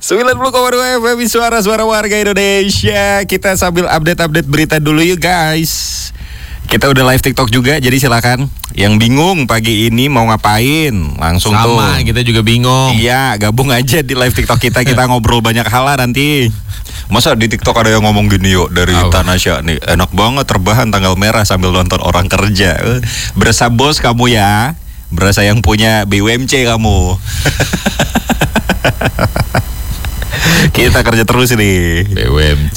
90,2 FM Suara-suara warga Indonesia. Kita sambil update-update berita dulu yuk guys. Kita udah live TikTok juga, jadi silakan. Yang bingung pagi ini mau ngapain, langsung sama, tuh. Sama, kita juga bingung. Iya, gabung aja di live TikTok kita. Kita ngobrol banyak hal lah nanti. Masa di TikTok ada yang ngomong gini yuk dari Tanasya nih, enak banget rebahan tanggal merah sambil nonton orang kerja. Berasa bos kamu ya, berasa yang punya BUMC kamu. Kita kerja terus nih. BUMC.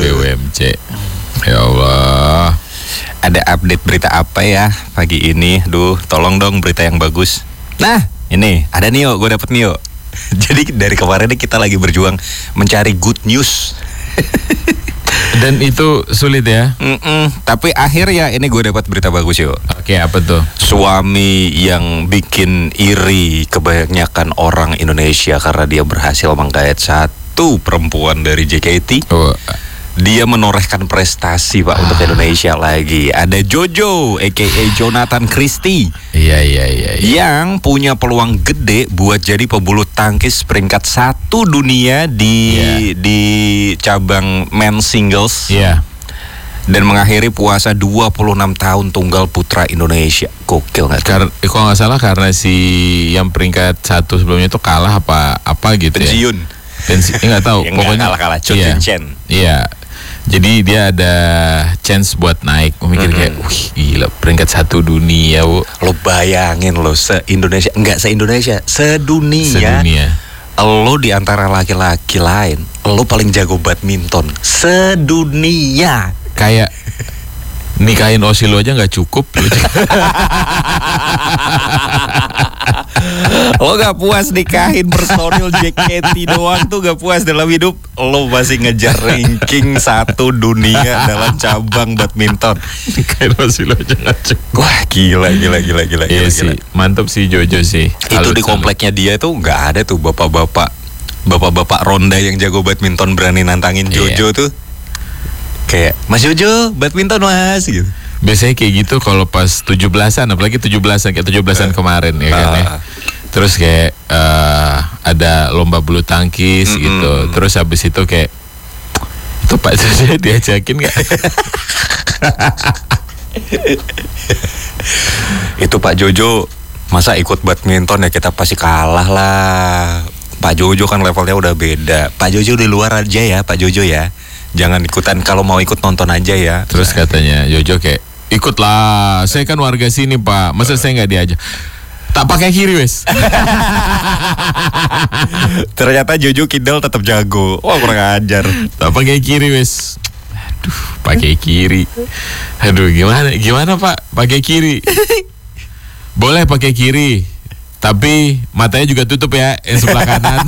Ya Allah. Ada update berita apa ya pagi ini? Duh, tolong dong berita yang bagus. Nah, ini ada nih yuk, gue dapet nih yuk. Jadi dari kemarin nih kita lagi berjuang mencari good news. Dan itu sulit ya. Tapi akhirnya ini gue dapat berita bagus yuk. Oke, apa tuh? Suami yang bikin iri kebanyakan orang Indonesia karena dia berhasil menggait satu perempuan dari JKT. Dia menorehkan prestasi Pak untuk Indonesia lagi. Ada Jojo aka Jonathan Christie. Iya. Yang punya peluang gede buat jadi pebulu tangkis peringkat 1 dunia di cabang men singles. Iya. Dan mengakhiri puasa 26 tahun tunggal putra Indonesia. Gokil nggak? Kalau nggak salah karena si yang peringkat 1 sebelumnya itu kalah apa gitu pensiun. Ya. Nggak tahu. Pokoknya kalah Cho Chen. Iya. Jadi dia ada chance buat naik. Mikir kayak, wih gila peringkat 1 dunia. Lo bayangin lo se-Indonesia, enggak se-Indonesia, sedunia. Lo di antara laki-laki lain, lo paling jago badminton sedunia. Kayak nikahin Osilo aja nggak cukup. Lo gak puas nikahin personil JKT doang tuh gak puas dalam hidup. Lo masih ngejar ranking 1 dunia dalam cabang badminton. Nikahin Osilo aja gak cukup. Wah gila. Iya sih, mantap sih Jojo sih. Itu di kompleknya dia tuh gak ada tuh bapak-bapak ronda yang jago badminton berani nantangin Jojo tuh. Kayak, Mas Jojo badminton mas gitu. Biasanya kayak gitu kalau pas 17-an, apalagi 17-an kayak 17-an kemarin ya kan ya. Terus kayak ada lomba bulu tangkis gitu. Terus habis itu kayak itu Pak Jojo diajakin nggak? Itu Pak Jojo masa ikut badminton ya, kita pasti kalah lah. Pak Jojo kan levelnya udah beda. Pak Jojo di luar aja ya Pak Jojo ya. Jangan ikutan, kalau mau ikut nonton aja ya. Terus katanya Jojo kayak, ikutlah, saya kan warga sini Pak, masa saya nggak diajak? Tak pakai kiri wes. Ternyata Jojo kidal tetap jago. Wah kurang ajar. Tak pakai kiri wes. Aduh, pakai kiri. Aduh, gimana Pak? Pakai kiri. Boleh pakai kiri, tapi matanya juga tutup ya, yang sebelah kanan.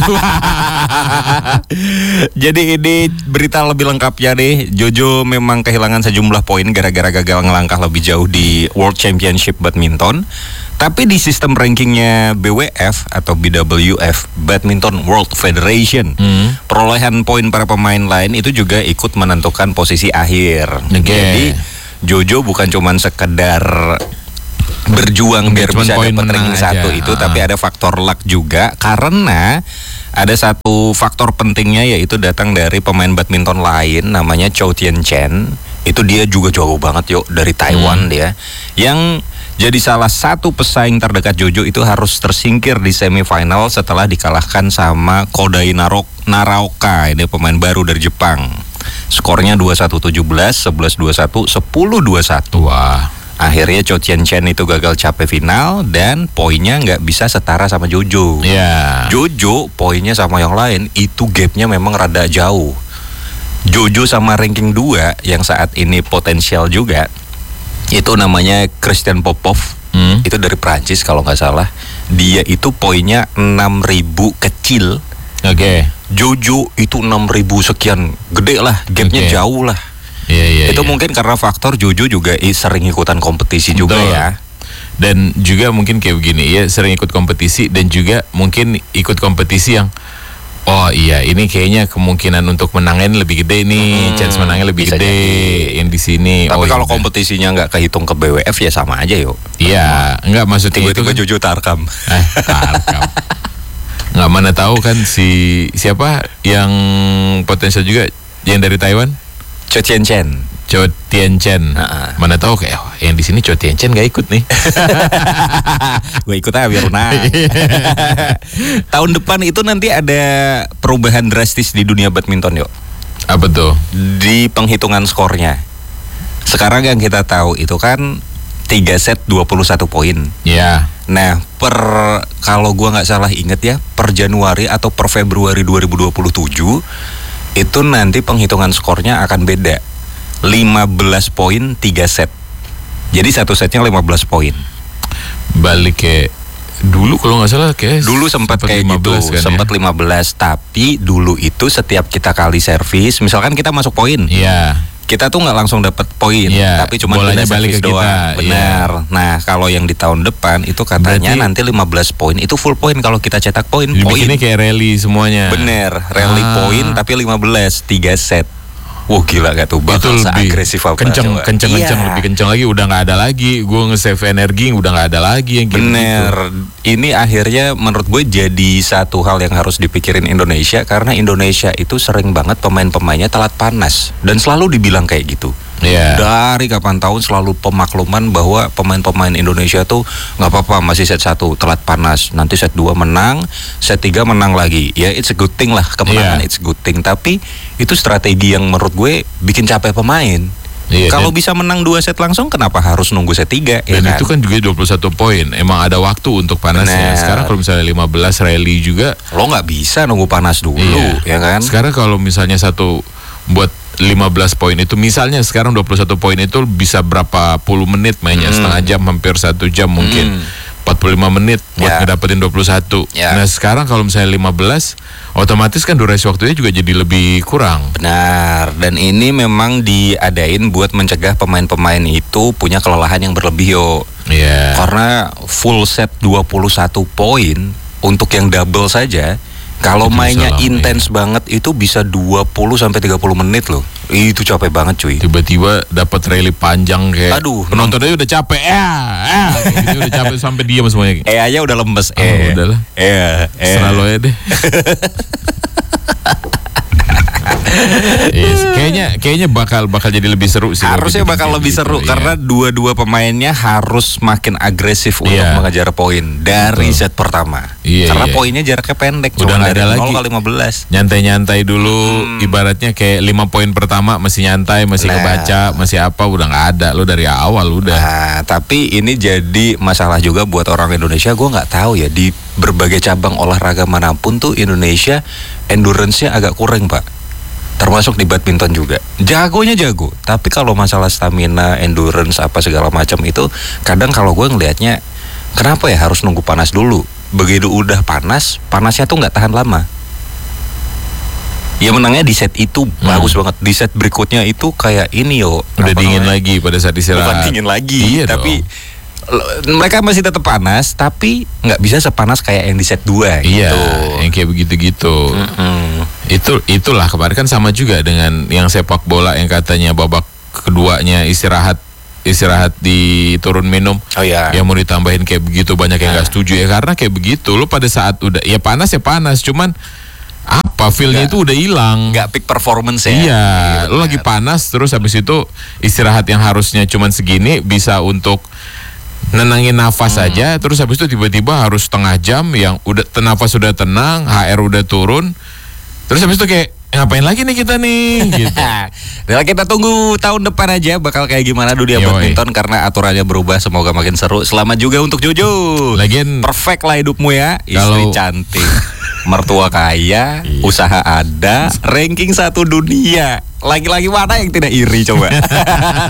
Jadi ini berita lebih lengkapnya nih. Jojo memang kehilangan sejumlah poin gara-gara gagal ngelangkah lebih jauh di World Championship Badminton. Tapi di sistem rankingnya BWF atau BWF, Badminton World Federation, perolehan poin para pemain lain itu juga ikut menentukan posisi akhir. Jadi Jojo bukan cuman sekedar berjuang biar bisa dapat ranking 1 itu, tapi ada faktor luck juga, karena ada satu faktor pentingnya yaitu datang dari pemain badminton lain namanya Chou Tien-chen. Itu dia juga jago banget yuk, dari Taiwan dia, yang jadi salah satu pesaing terdekat Jojo itu harus tersingkir di semifinal setelah dikalahkan sama Kodai Naraoka, ini pemain baru dari Jepang. Skornya 21-17, 11-21, 10-21. Wah. Akhirnya Chou Tien-chen itu gagal capai final dan poinnya nggak bisa setara sama Jojo. Jojo poinnya sama yang lain itu gapnya memang rada jauh. Jojo sama ranking 2 yang saat ini potensial juga, itu namanya Christian Popov. Itu dari Prancis kalau nggak salah. Dia itu poinnya 6.000 kecil. Jojo itu 6.000 sekian, gede lah, gapnya jauh lah. Itu mungkin karena faktor Jojo juga sering ikutan kompetisi juga ya. Dan juga mungkin kayak begini ya, sering ikut kompetisi dan juga mungkin ikut kompetisi yang oh iya ini kayaknya kemungkinan untuk menangin lebih gede nih, chance menangnya lebih gede yang di sini. Tapi kalau kompetisinya nggak kehitung ke BWF ya sama aja yuk. Iya, enggak maksudnya tiba-tiba Jojo Tarkam. Tarkam. Nggak mana tahu kan siapa yang potensial juga yang dari Taiwan, Cho Tien Chen. Cho Tien Chen. Mana tahu kayak yang di sini Cho Tien Chen nggak ikut nih. Gue ikut aja biar menang. Tahun depan itu nanti ada perubahan drastis di dunia badminton, yuk. Apa tuh? Di penghitungan skornya. Sekarang yang kita tahu itu kan 3 set 21 poin. Ya. Nah, kalau gua nggak salah inget ya, per Januari atau per Februari 2027 itu nanti penghitungan skornya akan beda. 15 poin 3 set. Jadi satu setnya 15 poin. Balik kayak dulu kalau nggak salah kayak dulu sempat kayak 15 gitu, kan, sempat 15, tapi dulu itu setiap kita kali servis, misalkan kita masuk poin. Iya. Kita tuh nggak langsung dapat poin, tapi cuma bolanya kita balik servis ke doang. kita. Benar. Nah, kalau yang di tahun depan itu katanya Berarti nanti 15 poin itu full poin kalau kita cetak poin. Dibikinnya kayak rally semuanya. Bener, rally poin tapi 15 3 set. Wah, gila gak tuh, bakal seagresif apa? Kenceng Iya. lebih kenceng lagi, udah nggak ada lagi. Gue nge-save energi udah nggak ada lagi yang gitu. Bener, ini akhirnya menurut gue jadi satu hal yang harus dipikirin Indonesia, karena Indonesia itu sering banget pemain-pemainnya telat panas dan selalu dibilang kayak gitu. Iya. Dari kapan tahun selalu pemakluman bahwa pemain-pemain Indonesia tuh nggak apa-apa, masih set 1 telat panas, nanti set 2 menang, set 3 menang lagi. Ya it's a good thing lah, kemenangan it's a good thing. Tapi itu strategi yang menurut gue bikin capek pemain. Iya, kalau bisa menang 2 set langsung, kenapa harus nunggu set 3? Dan ya itu kan juga 21 poin. Emang ada waktu untuk panasnya. Bener. Sekarang kalau misalnya 15 rally juga, lo nggak bisa nunggu panas dulu, ya kan? Sekarang kalau misalnya satu buat 15 poin itu, misalnya sekarang 21 poin itu bisa berapa puluh menit mainnya, setengah jam, hampir 1 jam mungkin. 45 menit buat ngedapetin 21. Nah sekarang kalau misalnya 15, otomatis kan durasi waktunya juga jadi lebih kurang. Benar, dan ini memang diadain buat mencegah pemain-pemain itu punya kelelahan yang berlebih, yo. Karena full set 21 poin untuk yang double saja, kalau mainnya intens banget itu bisa 20 sampai 30 menit loh. Itu capek banget, cuy. Tiba-tiba dapat rally panjang kayak, aduh, penontonnya udah capek, kayak gitu, udah capek sampai diam semuanya. Aja udah lemes. Udahlah. Selalu aja deh. Yes. Kayaknya bakal jadi lebih seru sih. Harusnya bakal lebih seru karena dua-dua pemainnya harus makin agresif untuk mengejar poin dari set pertama. Karena poinnya jaraknya pendek, udah nggak ada lagi 0 ke 15. Nyantai-nyantai dulu, ibaratnya kayak 5 poin pertama masih nyantai, masih kebaca, masih apa, udah nggak ada. Lo dari awal udah. Nah, tapi ini jadi masalah juga buat orang Indonesia. Gue nggak tahu ya, di berbagai cabang olahraga manapun tuh Indonesia endurance-nya agak kurang, Pak. Termasuk di badminton juga. Jagonya jago, tapi kalau masalah stamina, endurance, apa segala macam itu, kadang kalau gue ngelihatnya, kenapa ya harus nunggu panas dulu? Begitu udah panas, panasnya tuh nggak tahan lama. Ya menangnya di set itu bagus banget. Di set berikutnya itu kayak ini, yo. Udah dingin lagi pada saat istirahat. Bukan dingin lagi, tapi mereka masih tetap panas, tapi nggak bisa sepanas kayak yang di set 2 gitu. Iya, yang kayak begitu-gitu. Itulah kemarin kan sama juga dengan yang sepak bola yang katanya babak keduanya istirahat di turun minum. Yang mau ditambahin kayak begitu, banyak yang nggak setuju ya, karena kayak begitu lo pada saat udah ya panas, cuman apa feel-nya itu udah hilang, nggak peak performance ya. Iya, lo lagi panas terus habis itu istirahat yang harusnya cuman segini bisa untuk nenangin nafas aja, terus habis itu tiba-tiba harus setengah jam yang udah nafas sudah tenang, HR udah turun, terus habis itu kayak ngapain lagi nih kita nih gitu. Nah, kita tunggu tahun depan aja bakal kayak gimana dunia badminton, karena aturannya berubah, semoga makin seru. Selamat juga untuk Jojo. Lagian perfect lah hidupmu ya, istri cantik, mertua kaya, usaha ada, ranking 1 dunia. Laki-laki mana yang tidak iri coba?